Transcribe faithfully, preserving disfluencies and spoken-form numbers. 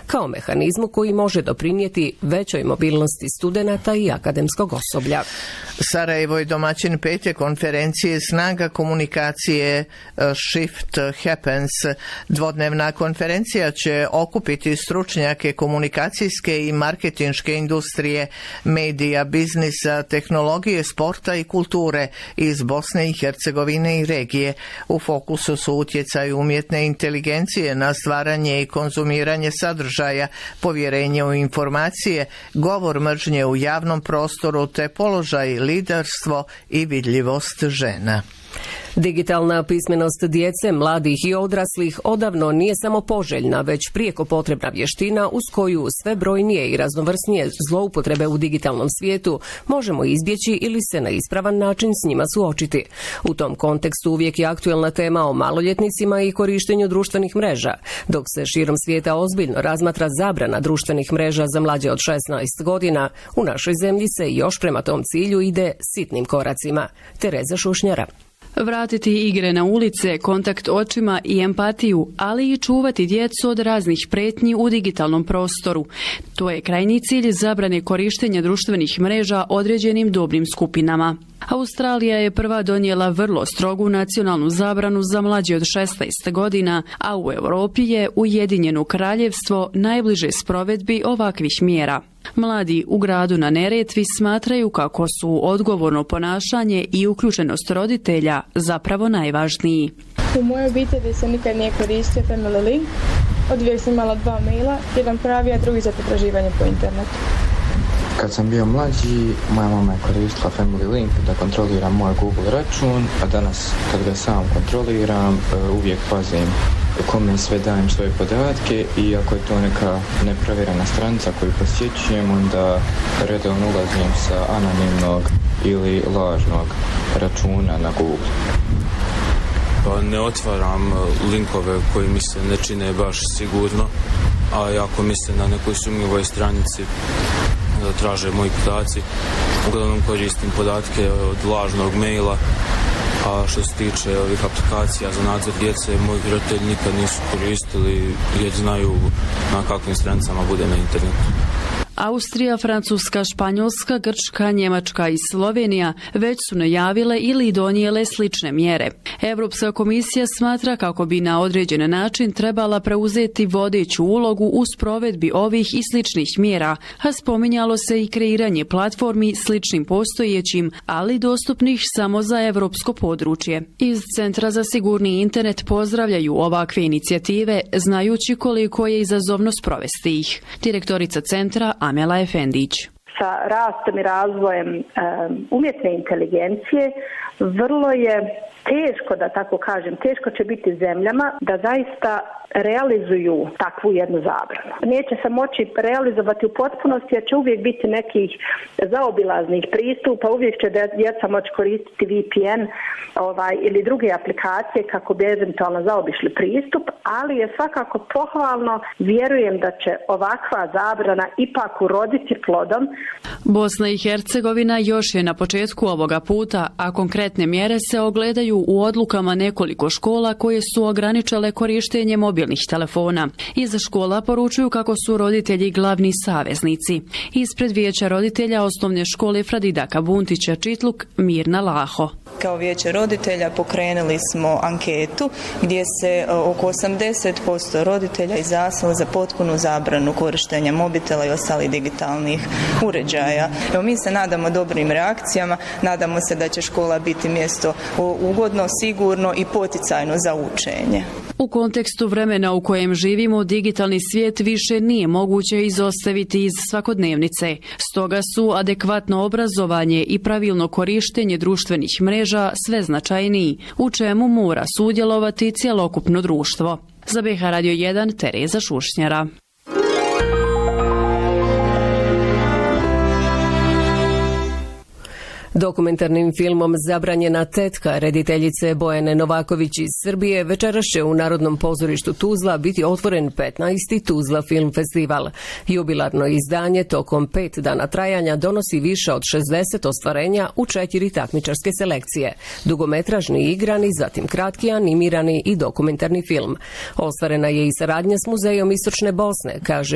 kao mehanizmu koji može doprinijeti većoj mobilnosti studenata i akademskog osoblja. Sarajevo je domaćin pete konferencije snaga komunikacije Shift Happens. Dvodnevna konferencija će okupiti stručnjake komunikacijske i marketinške industrije, medija, biznisa, tehnologije, sporta i kulture iz Bosne i Hercegovine i regije. U fokusu su utjecaj umjetne inteligencije na stvaranje i konzumiranje sadržaja, povjerenje u informacije, govor mržnje u javnom prostoru te položaj, liderstvo i vidljivost žena. Digitalna pismenost djece, mladih i odraslih odavno nije samo poželjna, već prijeko potrebna vještina uz koju sve brojnije i raznovrsnije zloupotrebe u digitalnom svijetu možemo izbjeći ili se na ispravan način s njima suočiti. U tom kontekstu uvijek je aktuelna tema o maloljetnicima i korištenju društvenih mreža. Dok se širom svijeta ozbiljno razmatra zabrana društvenih mreža za mlađe od šesnaest godina, u našoj zemlji se još prema tom cilju ide sitnim koracima. Tereza Šušnjara. Vratiti igre na ulice, kontakt očima i empatiju, ali i čuvati djecu od raznih pretnji u digitalnom prostoru. To je krajnji cilj zabrane korištenja društvenih mreža određenim dobnim skupinama. Australija je prva donijela vrlo strogu nacionalnu zabranu za mlađe od šesnaest godina, a u Europi je Ujedinjeno kraljevstvo najbliže sprovedbi ovakvih mjera. Mladi u gradu na Neretvi smatraju kako su odgovorno ponašanje i uključenost roditelja zapravo najvažniji. U mojoj obitelji se nikad nije koristio Family Link. Od uvijek sam imala dva maila, jedan pravi, a drugi za potraživanje po internetu. Kad sam bio mlađi, moja mama je koristila Family Link da kontrolira moj Google račun, a danas kad ga sam kontroliram, uvijek pazim kome sve dajem svoje podatke i ako je to neka neprovjerena stranica koju posjećujem, onda redovno ulazim sa anonimnog ili lažnog računa na Google. Pa ne otvaram linkove koji mi se ne čine baš sigurno, a ako mislim na nekoj sumnjivoj stranici da traže moji podaci, uglavnom koristim podatke od lažnog maila. A što se tiče ovih aplikacija za nadzor djece, moji roditelji nikad nisu koristili jer znaju na kakvim stranicama bude na internetu. Austrija, Francuska, Španjolska, Grčka, Njemačka i Slovenija već su najavile ili donijele slične mjere. Europska komisija smatra kako bi na određen način trebala preuzeti vodeću ulogu u sprovedbi ovih i sličnih mjera, a spominjalo se i kreiranje platformi sličnim postojećim, ali dostupnih samo za europsko područje. Iz Centra za sigurni internet pozdravljaju ovakve inicijative, znajući koliko je izazovno sprovesti ih. Direktorica centra Amela Efendić. Sa rastom i razvojem um, umjetne inteligencije vrlo je teško, da tako kažem, teško će biti zemljama da zaista realizuju takvu jednu zabranu. Neće se moći realizovati u potpunosti jer će uvijek biti nekih zaobilaznih pristupa, uvijek će djeca moći koristiti V P N ovaj, ili druge aplikacije kako bi eventualno zaobišli pristup, ali je svakako pohvalno, vjerujem da će ovakva zabrana ipak uroditi plodom. Bosna i Hercegovina još je na početku ovoga puta, a konkretne mjere se ogledaju u odlukama nekoliko škola koje su ograničile korištenje mobilnih telefona. Iz škola poručuju kako su roditelji glavni saveznici. Ispred vijeća roditelja osnovne škole Fradidaka Buntića Čitluk, Mirna Laho. Kao vijeće roditelja pokrenuli smo anketu gdje se oko osamdeset posto roditelja izjasnilo za potpunu zabranu korištenja mobitela i ostalih digitalnih uređaja. Evo, mi se nadamo dobrim reakcijama, nadamo se da će škola biti mjesto ugodno, sigurno i poticajno za učenje. U kontekstu vremena u kojem živimo, digitalni svijet više nije moguće izostaviti iz svakodnevnice. Stoga su adekvatno obrazovanje i pravilno korištenje društvenih mreža sve značajniji, u čemu mora sudjelovati cjelokupno društvo. Za B H Radio jedan, Tereza Šušnjara. Dokumentarnim filmom Zabranjena tetka rediteljice Bojane Novaković iz Srbije večeras će u Narodnom pozorištu Tuzla biti otvoren petnaesti Tuzla film festival. Jubilarno izdanje tokom pet dana trajanja donosi više od šezdeset ostvarenja u četiri takmičarske selekcije. Dugometražni i igrani, zatim kratki animirani i dokumentarni film. Ostvarena je i saradnja s Muzejom Istočne Bosne, kaže